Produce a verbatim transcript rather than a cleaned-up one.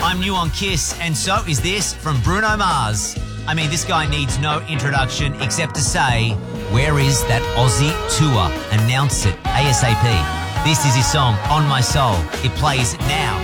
I'm new on Kiss, and so is this from Bruno Mars. I mean, this guy needs no introduction except to say, where is that Aussie tour? Announce it ASAP. This is his song, On My Soul. It plays now.